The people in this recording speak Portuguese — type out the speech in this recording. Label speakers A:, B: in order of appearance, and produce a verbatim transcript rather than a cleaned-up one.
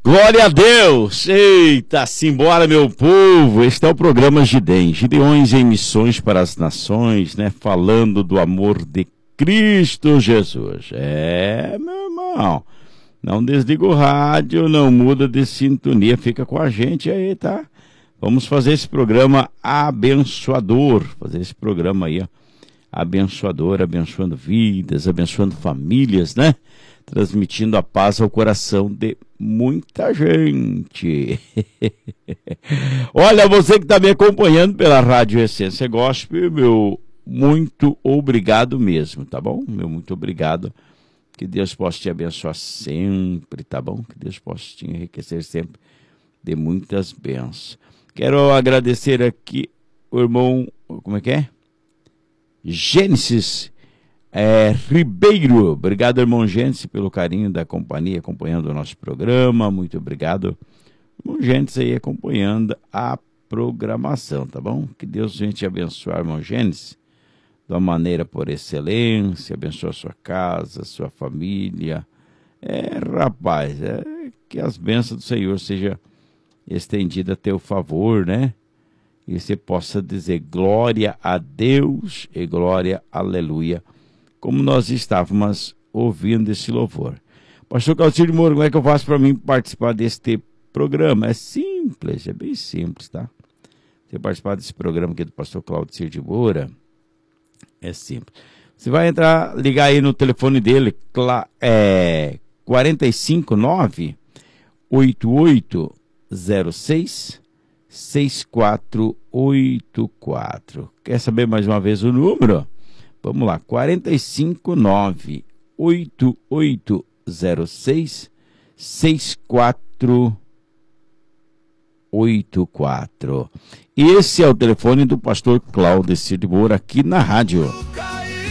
A: Glória a Deus! Eita, simbora, meu povo! Este é o programa Gideões, Gideões em Missões para as Nações, né? Falando do amor de Cristo Jesus. É, meu irmão, não desliga o rádio, não muda de sintonia, fica com a gente aí, tá? Vamos fazer esse programa abençoador, fazer esse programa aí, ó, abençoador, abençoando vidas, abençoando famílias, né? Transmitindo a paz ao coração de muita gente. Olha, você que está me acompanhando pela Rádio Essência Gospel, meu muito obrigado mesmo, tá bom? Meu muito obrigado. Que Deus possa te abençoar sempre, tá bom? Que Deus possa te enriquecer sempre de muitas bênçãos. Quero agradecer aqui o irmão, como é que é? Gênesis É, Ribeiro, obrigado, irmão Gênesis, pelo carinho da companhia, acompanhando o nosso programa, muito obrigado, irmão Gênesis aí acompanhando a programação, tá bom? Que Deus venha te abençoar, irmão Gênesis, de uma maneira por excelência, abençoe a sua casa, a sua família, é, rapaz, é, que as bênçãos do Senhor sejam estendidas a teu favor, né? E você possa dizer glória a Deus e glória, aleluia, como nós estávamos ouvindo esse louvor. Pastor Claudicir Moura, como é que eu faço para mim participar deste programa? É simples, é bem simples, tá? Você participar desse programa aqui do pastor Claudicir de Moura, é simples. Você vai entrar, ligar aí no telefone dele, é quatro cinco nove, oito oito zero seis, seis quatro oito quatro. Quer saber mais uma vez o número? Vamos lá, quatro cinco nove, oito oito zero seis, seis quatro oito quatro. Esse é o telefone do pastor Claudicir de Moura aqui na rádio.